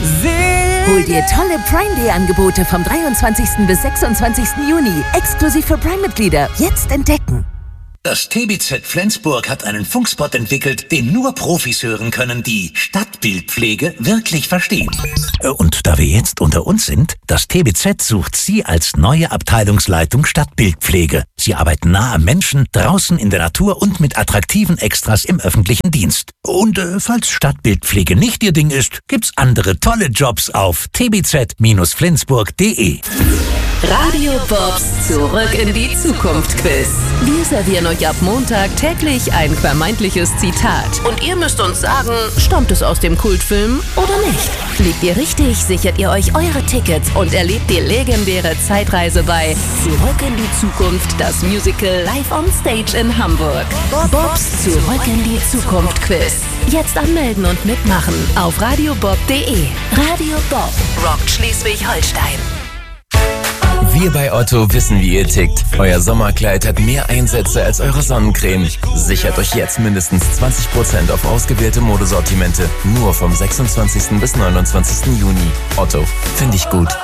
Hol dir tolle Prime Day Angebote vom 23. bis 26. Juni. Exklusiv für Prime-Mitglieder. Jetzt entdecken. Das TBZ Flensburg hat einen Funkspot entwickelt, den nur Profis hören können, die Stadtbildpflege wirklich verstehen. Und da wir jetzt unter uns sind, das TBZ sucht Sie als neue Abteilungsleitung Stadtbildpflege. Sie arbeiten nah am Menschen, draußen in der Natur und mit attraktiven Extras im öffentlichen Dienst. Und falls Stadtbildpflege nicht Ihr Ding ist, gibt's andere tolle Jobs auf tbz-flensburg.de. Radio Bobs Zurück in die Zukunft Quiz. Wir servieren euch ab Montag täglich ein vermeintliches Zitat. Und ihr müsst uns sagen, stammt es aus dem Kultfilm oder nicht? Liegt ihr richtig, sichert ihr euch eure Tickets und erlebt die legendäre Zeitreise bei Zurück in die Zukunft, das Musical live on stage in Hamburg. Bobs Zurück in die Zukunft Quiz. Jetzt anmelden und mitmachen auf radiobob.de. Radio Bob rockt Schleswig-Holstein. Wir bei Otto wissen, wie ihr tickt. Euer Sommerkleid hat mehr Einsätze als eure Sonnencreme. Sichert euch jetzt mindestens 20% auf ausgewählte Modesortimente. Nur vom 26. bis 29. Juni. Otto, finde ich gut.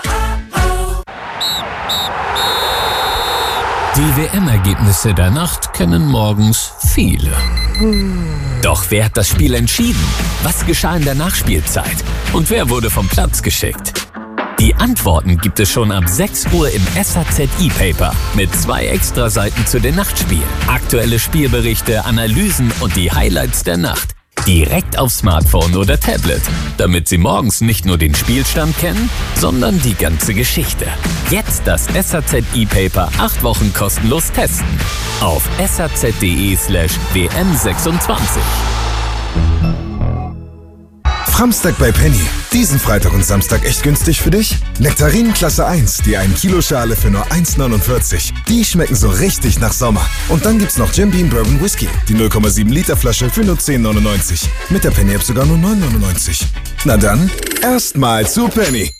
Die WM-Ergebnisse der Nacht kennen morgens viele. Doch wer hat das Spiel entschieden? Was geschah in der Nachspielzeit? Und wer wurde vom Platz geschickt? Die Antworten gibt es schon ab 6 Uhr im SAZ E-Paper mit 2 Extraseiten zu den Nachtspielen. Aktuelle Spielberichte, Analysen und die Highlights der Nacht. Direkt auf Smartphone oder Tablet, damit Sie morgens nicht nur den Spielstand kennen, sondern die ganze Geschichte. Jetzt das SAZ E-Paper 8 Wochen kostenlos testen. Auf saz.de/WM26. Framstag bei Penny. Diesen Freitag und Samstag echt günstig für dich? Nektarinen Klasse 1, die 1 Kilo Schale für nur 1,49. Die schmecken so richtig nach Sommer. Und dann gibt's noch Jim Beam Bourbon Whisky, die 0,7 Liter Flasche für nur 10,99. Mit der Penny App sogar nur 9,99. Na dann, erstmal zu Penny.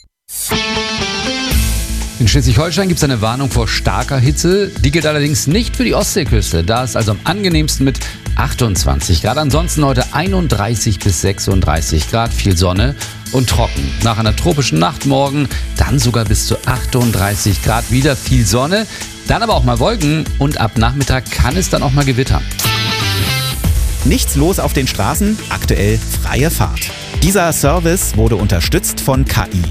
In Schleswig-Holstein gibt es eine Warnung vor starker Hitze. Die gilt allerdings nicht für die Ostseeküste. Da ist also am angenehmsten mit 28 Grad. Ansonsten heute 31 bis 36 Grad, viel Sonne und trocken. Nach einer tropischen Nacht morgen dann sogar bis zu 38 Grad, wieder viel Sonne. Dann aber auch mal Wolken und ab Nachmittag kann es dann auch mal gewittern. Nichts los auf den Straßen, aktuell freie Fahrt. Dieser Service wurde unterstützt von KI.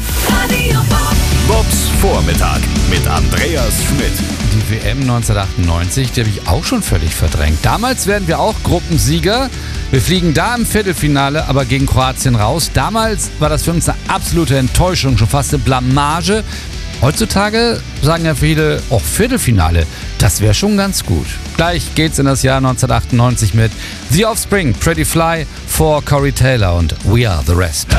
Bobs Vormittag mit Andreas Schmidt. Die WM 1998, die habe ich auch schon völlig verdrängt. Damals werden wir auch Gruppensieger. Wir fliegen da im Viertelfinale aber gegen Kroatien raus. Damals war das für uns eine absolute Enttäuschung, schon fast eine Blamage. Heutzutage sagen ja viele, auch Viertelfinale, das wäre schon ganz gut. Gleich geht's in das Jahr 1998 mit The Offspring, Pretty Fly, for Corey Taylor und We Are The Rest.